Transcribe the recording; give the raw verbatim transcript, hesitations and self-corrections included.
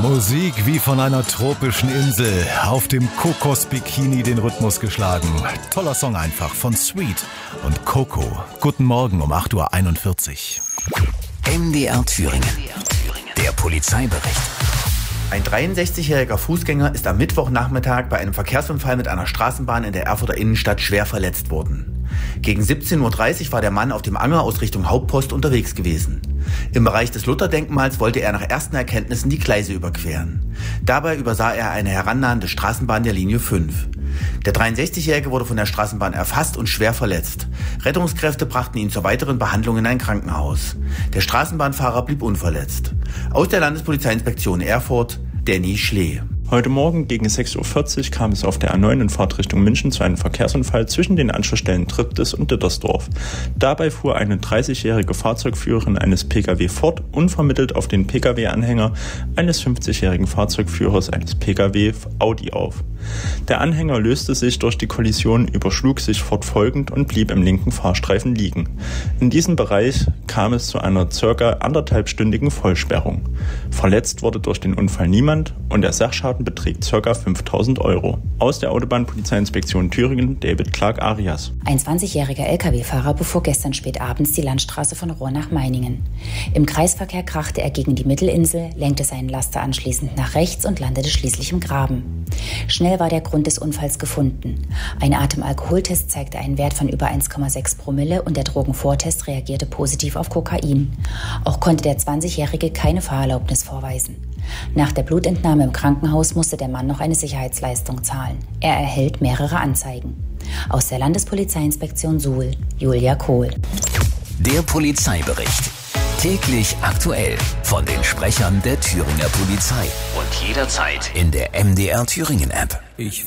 Musik wie von einer tropischen Insel, auf dem Kokos-Bikini den Rhythmus geschlagen. Toller Song einfach von Sweet und Coco. Guten Morgen um acht Uhr einundvierzig. M D R Thüringen. Der Polizeibericht. Ein dreiundsechzigjähriger Fußgänger ist am Mittwochnachmittag bei einem Verkehrsunfall mit einer Straßenbahn in der Erfurter Innenstadt schwer verletzt worden. Gegen siebzehn Uhr dreißig war der Mann auf dem Anger aus Richtung Hauptpost unterwegs gewesen. Im Bereich des Lutherdenkmals wollte er nach ersten Erkenntnissen die Gleise überqueren. Dabei übersah er eine herannahende Straßenbahn der Linie fünf. Der dreiundsechzigjährige wurde von der Straßenbahn erfasst und schwer verletzt. Rettungskräfte brachten ihn zur weiteren Behandlung in ein Krankenhaus. Der Straßenbahnfahrer blieb unverletzt. Aus der Landespolizeiinspektion Erfurt, Danny Schlee. Heute Morgen gegen sechs Uhr vierzig kam es auf der A neun in Fahrtrichtung München zu einem Verkehrsunfall zwischen den Anschlussstellen Triptis und Dittersdorf. Dabei fuhr eine dreißigjährige Fahrzeugführerin eines Pkw Ford unvermittelt auf den Pkw-Anhänger eines fünfzigjährigen Fahrzeugführers eines Pkw Audi auf. Der Anhänger löste sich durch die Kollision, überschlug sich fortfolgend und blieb im linken Fahrstreifen liegen. In diesem Bereich kam es zu einer circa anderthalbstündigen Vollsperrung. Verletzt wurde durch den Unfall niemand und der Sachschaden beträgt ca. fünftausend Euro. Aus der Autobahnpolizeiinspektion Thüringen, David Clark-Arias. Ein zwanzigjähriger Lkw-Fahrer befuhr gestern spät abends die Landstraße von Rohr nach Meiningen. Im Kreisverkehr krachte er gegen die Mittelinsel, lenkte seinen Laster anschließend nach rechts und landete schließlich im Graben. Schnell war der Grund des Unfalls gefunden. Ein Atemalkoholtest zeigte einen Wert von über eins Komma sechs Promille und der Drogenvortest reagierte positiv auf Kokain. Auch konnte der zwanzigjährige keine Fahrerlaubnis vorweisen. Nach der Blutentnahme im Krankenhaus musste der Mann noch eine Sicherheitsleistung zahlen. Er erhält mehrere Anzeigen. Aus der Landespolizeiinspektion Suhl, Julia Kohl. Der Polizeibericht. Täglich aktuell von den Sprechern der Thüringer Polizei. Und jederzeit in der M D R Thüringen App. Ich